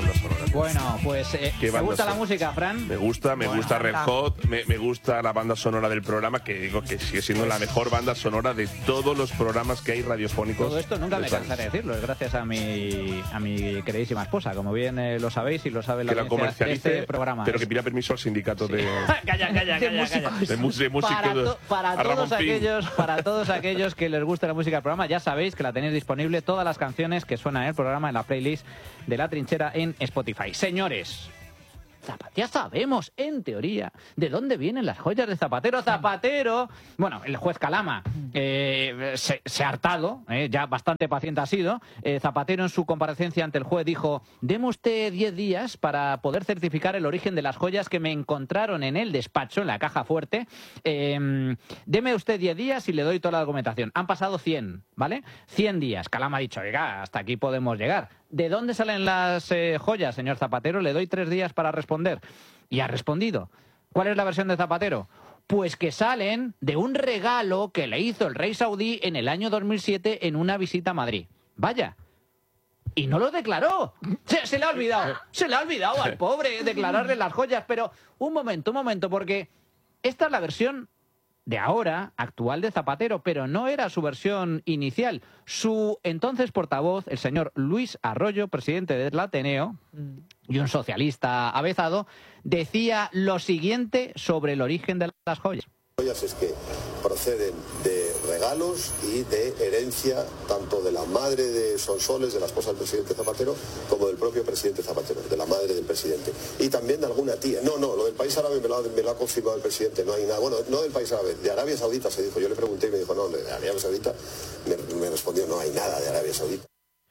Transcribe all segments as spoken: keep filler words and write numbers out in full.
banda sonora. Bueno, pues, eh, ¿te gusta la música, Fran? Me gusta, me bueno, gusta Red Hot, me, me gusta la banda sonora del programa, que digo que sigue siendo la mejor banda sonora de todos los programas que hay radiofónicos. Todo esto nunca me cansaré de decirlo, es gracias a mi, a mi queridísima esposa, como bien eh, lo sabéis y lo sabe la que la comercialice, de este programa. pero que pida permiso al sindicato sí. de, calla, calla, de, calla, músicos, calla. de, mu de músicos. Para, to para, todos aquellos, para todos aquellos que les guste la música del programa, ya sabéis que la tenéis disponible, todas las canciones que suenan en el programa, en la playlist de La Trinchera en Spotify. Señores, ya sabemos, en teoría, de dónde vienen las joyas de Zapatero. Zapatero, bueno, el juez Calama eh, se, se ha hartado, eh, ya bastante paciente ha sido. Eh, Zapatero en su comparecencia ante el juez dijo: deme usted diez días para poder certificar el origen de las joyas que me encontraron en el despacho, en la caja fuerte. Eh, deme usted diez días y le doy toda la documentación. Han pasado cien, ¿vale? cien días. Calama ha dicho: oiga, hasta aquí podemos llegar. ¿De dónde salen las eh, joyas, señor Zapatero? Le doy tres días para responder. Y ha respondido. ¿Cuál es la versión de Zapatero? Pues que salen de un regalo que le hizo el rey saudí en el año dos mil siete en una visita a Madrid. Vaya. Y no lo declaró. Se, se le ha olvidado. Se le ha olvidado al pobre declararle las joyas. Pero un momento, un momento, porque esta es la versión de ahora, actual de Zapatero, pero no era su versión inicial. Su entonces portavoz, el señor Luis Arroyo, presidente del Ateneo, y un socialista avezado, decía lo siguiente sobre el origen de las joyas. Joyas es que proceden de regalos y de herencia tanto de la madre de Sonsoles, de la esposa del presidente Zapatero, como del propio presidente Zapatero, de la madre del presidente. Y también de alguna tía. No, no, lo del país árabe me lo, ha, me lo ha confirmado el presidente, no hay nada. Bueno, no del país árabe, de Arabia Saudita se dijo. Yo le pregunté y me dijo, no, de Arabia Saudita. Me, me respondió, no hay nada de Arabia Saudita.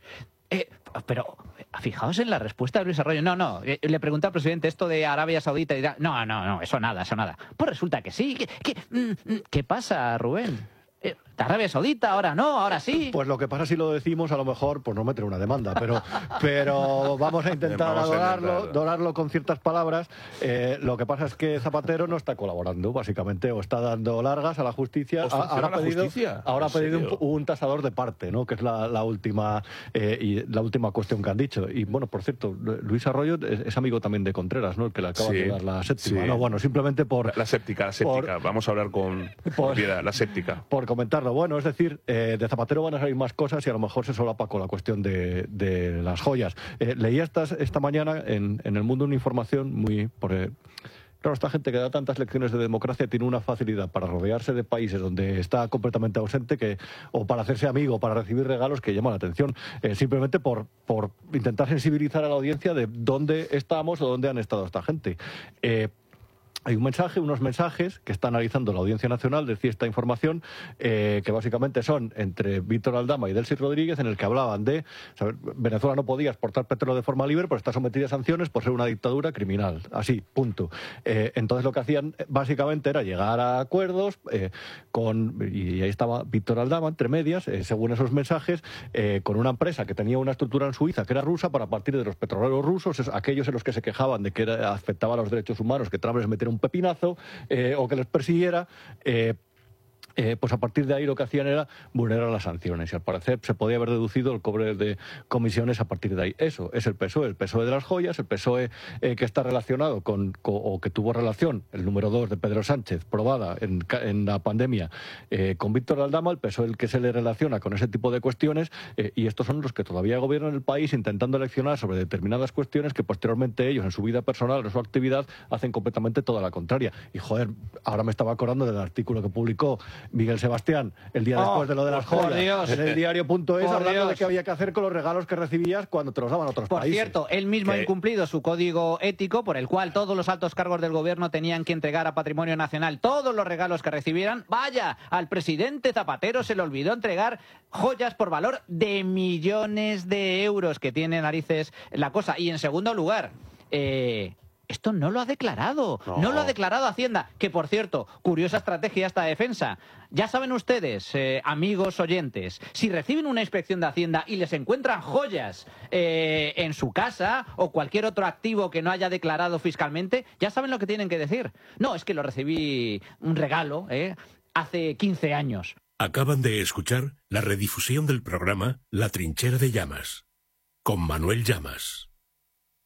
Eh, pero fijaos en la respuesta de Luis Arroyo. No, no, eh, le pregunté al presidente esto de Arabia Saudita y da... no, no, no, eso nada, eso nada. Pues resulta que sí. ¿Qué, qué, mm, ¿qué pasa, Rubén? Eh, Arabia Saudita, ahora no, ahora sí. Pues lo que pasa si lo decimos, a lo mejor, pues no meter una demanda, pero, pero vamos a intentar vamos dorarlo, a dorarlo con ciertas palabras. Eh, lo que pasa es que Zapatero no está colaborando, básicamente, o está dando largas a la justicia. Ha, ahora ha pedido, justicia? Ahora ha pedido un, un tasador de parte, ¿no? Que es la, la última eh, y la última cuestión que han dicho. Y bueno, por cierto, Luis Arroyo es, es amigo también de Contreras, ¿no? El que le acaba sí, de dar la séptima. Sí. No, bueno, simplemente por... La, la séptica, la séptica. Por, vamos a hablar con por, piedad, la séptica. Por comentarlo. Bueno, es decir, eh, de Zapatero van a salir más cosas y a lo mejor se solapa con la cuestión de, de las joyas. Eh, leía esta, esta mañana en, en El Mundo una información muy... Por, eh, claro, esta gente que da tantas lecciones de democracia tiene una facilidad para rodearse de países donde está completamente ausente que, o para hacerse amigo, para recibir regalos que llaman la atención, eh, simplemente por, por intentar sensibilizar a la audiencia de dónde estamos o dónde han estado esta gente. Eh, Hay un mensaje, unos mensajes que está analizando la Audiencia Nacional, decía esta información, eh, que básicamente son entre Víctor Aldama y Delcy Rodríguez, en el que hablaban de, ¿sabes? Venezuela no podía exportar petróleo de forma libre, pero está sometida a sanciones por ser una dictadura criminal. Así, punto. Eh, entonces lo que hacían básicamente era llegar a acuerdos eh, con, y ahí estaba Víctor Aldama, entre medias, eh, según esos mensajes, eh, con una empresa que tenía una estructura en Suiza, que era rusa, para partir de los petroleros rusos, aquellos en los que se quejaban de que era, afectaba a los derechos humanos, que Trump les metiera un pepinazo eh, o que les persiguiera, eh, Eh, pues a partir de ahí lo que hacían era vulnerar las sanciones y al parecer se podía haber deducido el cobre de comisiones a partir de ahí. Eso es el P S O E, el P S O E de las joyas, el P S O E eh, que está relacionado con, con, o que tuvo relación, el número dos de Pedro Sánchez, probada en, en la pandemia, eh, con Víctor Aldama, el P S O E el que se le relaciona con ese tipo de cuestiones eh, y estos son los que todavía gobiernan el país intentando eleccionar sobre determinadas cuestiones que posteriormente ellos en su vida personal, en su actividad, hacen completamente toda la contraria. Y joder, ahora me estaba acordando del artículo que publicó Miguel Sebastián el día oh, después de lo de las joyas en el diario punto es, hablando Dios. de qué había que hacer con los regalos que recibías cuando te los daban otros por países. Por cierto, él mismo ¿Qué? ha incumplido su código ético por el cual todos los altos cargos del gobierno tenían que entregar a Patrimonio Nacional todos los regalos que recibieran. Vaya, al presidente Zapatero se le olvidó entregar joyas por valor de millones de euros, que tiene narices la cosa. Y en segundo lugar, eh... esto no lo ha declarado, no. no lo ha declarado Hacienda, que por cierto, curiosa estrategia esta defensa. Ya saben ustedes, eh, amigos oyentes, si reciben una inspección de Hacienda y les encuentran joyas eh, en su casa o cualquier otro activo que no haya declarado fiscalmente, ya saben lo que tienen que decir. No, es que lo recibí un regalo eh, hace quince años. Acaban de escuchar la redifusión del programa La Trinchera de Llamas, con Manuel Llamas.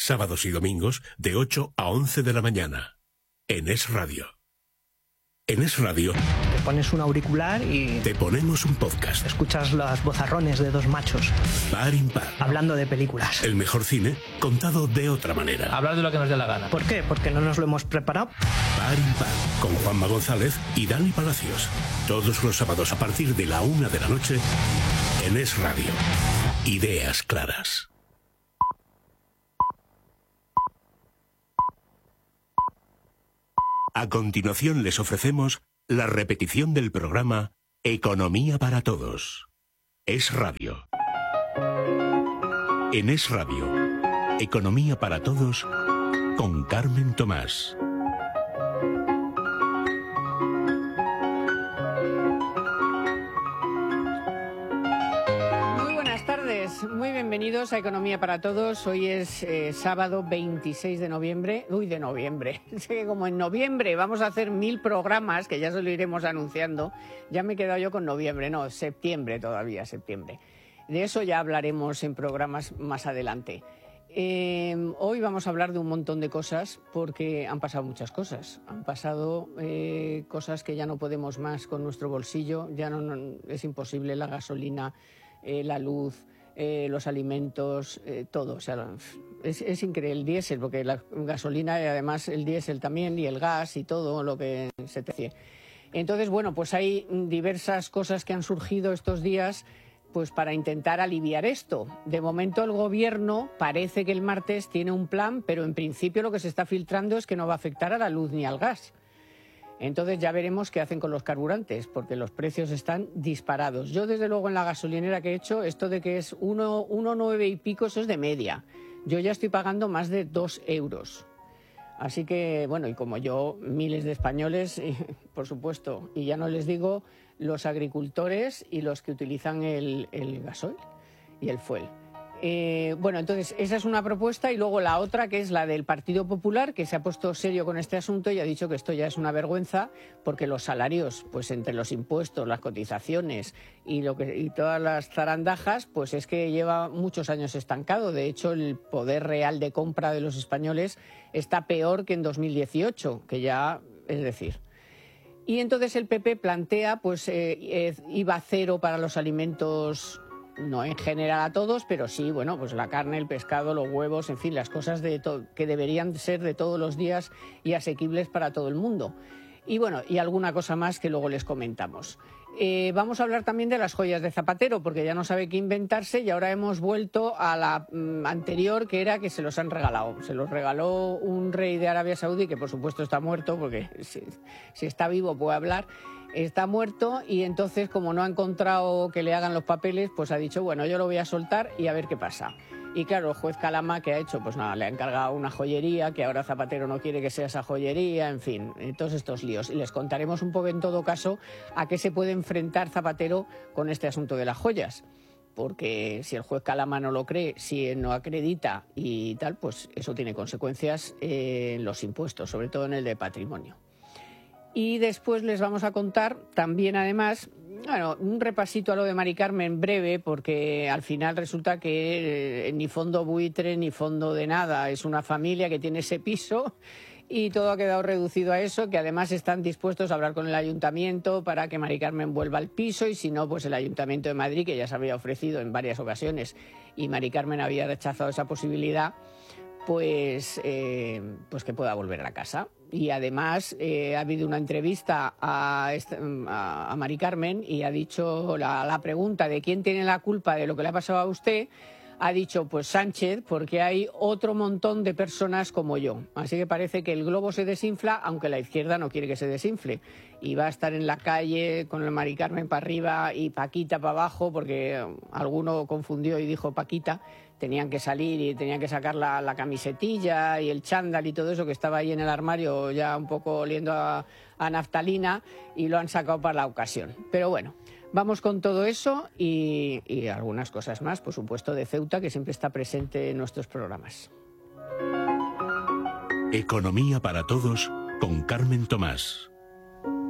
sábados y domingos de ocho a once de la mañana, en Es Radio. En Es Radio te pones un auricular y te ponemos un podcast. Escuchas los vozarrones de dos machos Par impar, hablando de películas. el mejor cine contado de otra manera. Hablar de lo que nos dé la gana. ¿Por qué? Porque no nos lo hemos preparado. Par impar, con Juanma González y Dani Palacios. Todos los sábados a partir de la una de la noche en Es Radio. Ideas claras. A continuación les ofrecemos la repetición del programa Economía para Todos. Es Radio. En Es Radio, Economía para Todos con Carmen Tomás. Muy bienvenidos a Economía para Todos. Hoy es eh, sábado veintiséis de noviembre. Uy, de noviembre. Es que como en noviembre vamos a hacer mil programas, que ya se lo iremos anunciando, ya me he quedado yo con noviembre. No, septiembre todavía, septiembre. De eso ya hablaremos en programas más adelante. Eh, hoy vamos a hablar de un montón de cosas porque han pasado muchas cosas. Han pasado eh, cosas que ya no podemos más con nuestro bolsillo. Ya no, no es imposible la gasolina, eh, la luz... Eh, los alimentos, eh, todo. O sea, es, es increíble. El diésel, porque la gasolina y además el diésel también, y el gas y todo lo que se te hace. Entonces, bueno, pues hay diversas cosas que han surgido estos días pues para intentar aliviar esto. De momento el gobierno parece que el martes tiene un plan, pero en principio lo que se está filtrando es que no va a afectar a la luz ni al gas. Entonces ya veremos qué hacen con los carburantes, porque los precios están disparados. Yo, desde luego, en la gasolinera que he hecho, esto de que es uno coma nueve y pico, eso es de media. Yo ya estoy pagando más de dos euros. Así que, bueno, y como yo, miles de españoles, por supuesto. Y ya no les digo los agricultores y los que utilizan el, el gasoil y el fuel. Eh, bueno, entonces esa es una propuesta, y luego la otra, que es la del Partido Popular, que se ha puesto serio con este asunto y ha dicho que esto ya es una vergüenza porque los salarios, pues entre los impuestos, las cotizaciones y, lo que, y todas las zarandajas, pues es que lleva muchos años estancado. De hecho, el poder real de compra de los españoles está peor que en dos mil dieciocho, que ya, es decir... Y entonces el P P plantea, pues, eh, eh, I V A cero para los alimentos... No en general a todos, pero sí, bueno, pues la carne, el pescado, los huevos, en fin, las cosas de que deberían ser de todos los días y asequibles para todo el mundo. Y bueno, y alguna cosa más que luego les comentamos. Eh, vamos a hablar también de las joyas de Zapatero, porque ya no sabe qué inventarse, y ahora hemos vuelto a la mm, anterior, que era que se los han regalado. Se los regaló un rey de Arabia Saudí, que por supuesto está muerto, porque si, si está vivo puede hablar. Está muerto, y entonces, como no ha encontrado que le hagan los papeles, pues ha dicho, bueno, yo lo voy a soltar y a ver qué pasa. Y claro, el juez Calama, ¿qué ha hecho? Pues nada, le ha encargado una joyería, que ahora Zapatero no quiere que sea esa joyería, en fin, todos estos líos. Y les contaremos un poco, en todo caso, a qué se puede enfrentar Zapatero con este asunto de las joyas. Porque si el juez Calama no lo cree, si no acredita y tal, pues eso tiene consecuencias en los impuestos, sobre todo en el de patrimonio. Y después les vamos a contar también, además, bueno, un repasito a lo de Mari Carmen breve, porque al final resulta que eh, ni fondo buitre ni fondo de nada. Es una familia que tiene ese piso y todo ha quedado reducido a eso, que además están dispuestos a hablar con el ayuntamiento para que Mari Carmen vuelva al piso, y si no, pues el Ayuntamiento de Madrid, que ya se había ofrecido en varias ocasiones y Mari Carmen había rechazado esa posibilidad, pues, eh, pues que pueda volver a la casa. Y además eh, ha habido una entrevista a, a, a Mari Carmen, y ha dicho la, la pregunta de quién tiene la culpa de lo que le ha pasado a usted, ha dicho pues Sánchez, porque hay otro montón de personas como yo. Así que parece que el globo se desinfla, aunque la izquierda no quiere que se desinfle. Y va a estar en la calle con la Mari Carmen para arriba y Paquita para abajo, porque alguno confundió y dijo Paquita. Tenían que salir y tenían que sacar la, la camisetilla y el chándal y todo eso que estaba ahí en el armario ya un poco oliendo a, a naftalina, y lo han sacado para la ocasión. Pero bueno, vamos con todo eso y, y algunas cosas más, por supuesto, de Ceuta, que siempre está presente en nuestros programas. Economía para Todos con Carmen Tomás.